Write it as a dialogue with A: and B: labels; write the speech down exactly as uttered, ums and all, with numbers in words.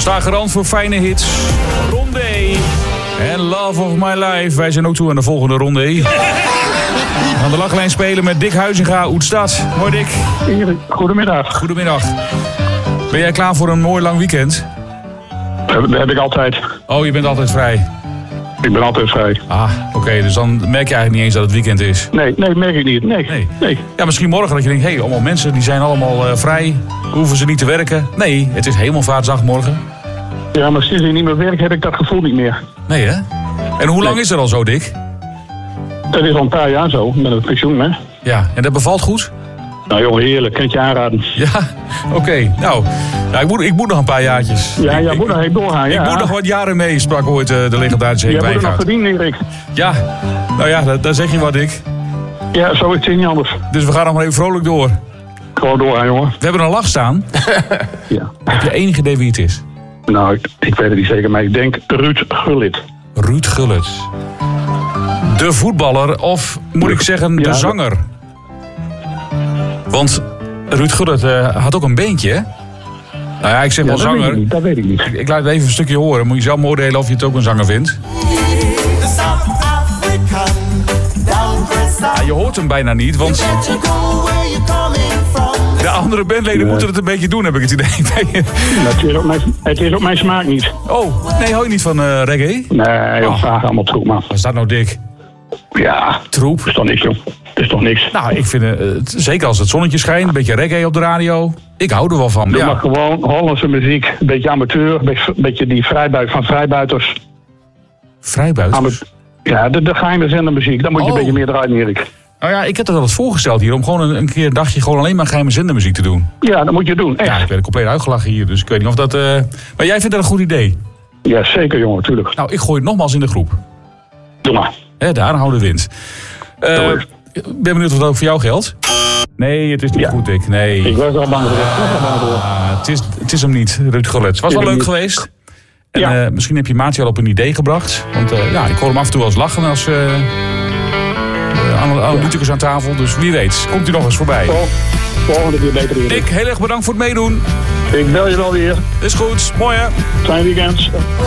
A: Sta garant voor fijne hits. Ronde E. En Love of My Life. Wij zijn ook toe aan de volgende ronde E. Aan de lachlijn spelen met Dick Huizinga, Oudstad. Hoi Dick.
B: Erik, goedemiddag.
A: Goedemiddag. Ben jij klaar voor een mooi lang weekend?
B: Dat heb ik altijd.
A: Oh, je bent altijd vrij.
B: Ik ben altijd vrij.
A: Ah, oké. Okay, dus dan merk je eigenlijk niet eens dat het weekend is.
B: Nee, nee, merk ik niet. Nee.
A: Nee.
B: nee.
A: Ja, misschien morgen dat je denkt, hé, hey, allemaal mensen die zijn allemaal uh, vrij. Hoeven ze niet te werken. Nee, het is Hemelvaartsdag morgen.
B: Ja, maar sinds ik niet meer werk heb ik dat gevoel niet meer.
A: Nee, hè? En hoe lang
B: nee.
A: is dat al zo, Dick?
B: Dat is al een paar jaar zo, met het pensioen, hè.
A: Ja, en dat bevalt goed?
B: Nou jongen, heerlijk. Kan ik je aanraden.
A: Ja, oké. Okay. Nou, nou ik, moet, ik moet nog een paar jaartjes.
B: Ja, jij moet nog even doorgaan, ja.
A: Ik moet nog wat jaren mee, sprak ooit uh, de legendarische Henk
B: Wijngaard. Jij moet er nog verdienen, Erik.
A: Ja, nou ja, daar zeg je wat, Dick.
B: Ja, zo is het niet anders.
A: Dus we gaan nog maar even vrolijk door.
B: Gewoon doorgaan, jongen.
A: We hebben een lach staan.
B: Ja.
A: Heb je enig idee wie het is?
B: Nou, ik, ik weet het niet zeker, maar ik denk Ruud Gullit.
A: Ruud Gullit. De voetballer, of moet ik zeggen, de
B: ja,
A: zanger? Want Ruud Gullit uh, had ook een beentje, hè? Nou ja, ik zeg
B: ja,
A: wel
B: dat
A: zanger.
B: Weet ik niet, dat weet ik niet.
A: Ik, ik laat het even een stukje horen. Moet je zelf oordelen of je het ook een zanger vindt. Ja, je hoort hem bijna niet, want de andere bandleden
B: nee.
A: moeten het een beetje doen, heb ik het idee.
B: Het is op mijn, het is op mijn smaak niet.
A: Oh, nee, hou je niet van uh, reggae?
B: Nee, joh,
A: oh.
B: vraag allemaal troep, man.
A: Wat is dat nou, Dick?
B: Ja,
A: troep.
B: is toch niks, joh. Het is toch niks.
A: Nou, ik vind het, uh, zeker als het zonnetje schijnt, een beetje reggae op de radio. Ik hou er wel van.
B: Doe
A: ja.
B: maar gewoon Hollandse muziek, een beetje amateur, een beetje, een beetje die vrijbuit van vrijbuiters.
A: Vrijbuiters?
B: Ja, de, de geheime zendermuziek, daar moet je
A: oh.
B: een beetje meer draaien, Erik.
A: Nou ja, ik heb het wel eens voorgesteld hier om gewoon een, een keer een dagje gewoon alleen maar geheime zendermuziek te doen.
B: Ja, dat moet je doen, echt.
A: Ja, ik ben compleet uitgelachen hier, dus ik weet niet of dat... Uh... Maar jij vindt dat een goed idee?
B: Ja, zeker, jongen, tuurlijk.
A: Nou, ik gooi het nogmaals in de groep.
B: Doe maar.
A: Hè, de aanhouden wint. Uh, ik ben benieuwd of dat ook voor jou geldt. Nee, het is niet ja. goed, Dick. Nee.
B: Ik was al bang voor dit.
A: Ah, het, is, het is hem niet, Ruud Gullit. Het was wel leuk niet. geweest. En ja. uh, misschien heb je Maatje al op een idee gebracht. Want uh, ja, ik hoor hem af en toe als lachen als uh, uh, analyticus ja. aan tafel. Dus wie weet, komt hij nog eens voorbij.
B: Oh, volgende keer beter weer.
A: Dick, heel erg bedankt voor het meedoen.
B: Ik bel je wel weer.
A: Is goed, mooi hè.
B: Fijn weekend.